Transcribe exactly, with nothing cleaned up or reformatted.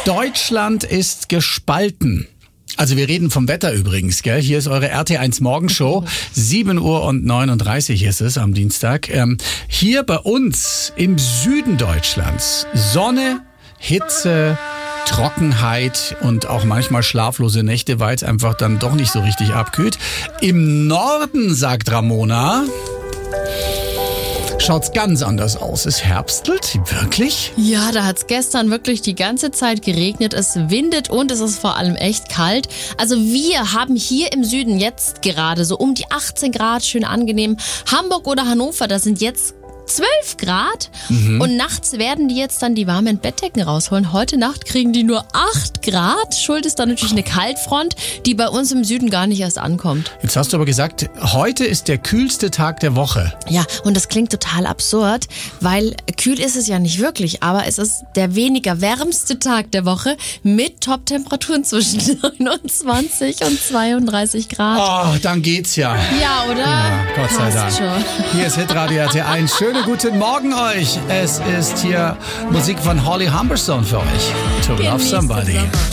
Deutschland ist gespalten. Also wir reden vom Wetter übrigens, gell? Hier ist eure R T eins Morgenshow. sieben Uhr und neununddreißig ist es am Dienstag. Ähm, hier bei uns im Süden Deutschlands Sonne, Hitze, Trockenheit und auch manchmal schlaflose Nächte, weil es einfach dann doch nicht so richtig abkühlt. Im Norden, sagt Ramona, schaut's ganz anders aus. Es herbstelt, wirklich? Ja, da hat's gestern wirklich die ganze Zeit geregnet. Es windet und es ist vor allem echt kalt. Also wir haben hier im Süden jetzt gerade so um die achtzehn Grad, schön angenehm. Hamburg oder Hannover, da sind jetzt zwölf Grad mhm. und nachts werden die jetzt dann die warmen Bettdecken rausholen. Heute Nacht kriegen die nur acht Grad. Schuld ist dann natürlich eine Kaltfront, die bei uns im Süden gar nicht erst ankommt. Jetzt hast du aber gesagt, heute ist der kühlste Tag der Woche. Ja, und das klingt total absurd, weil kühl ist es ja nicht wirklich, aber es ist der weniger wärmste Tag der Woche mit Top-Temperaturen zwischen neunundzwanzig und zweiunddreißig Grad. Oh, dann geht's ja. Ja, oder? Ja, Gott sei Passt Dank. schon. Hier ist Hitradio R T eins. Schönen guten Morgen euch. Es ist hier Musik von Holly Humberstone für euch. To Love Somebody.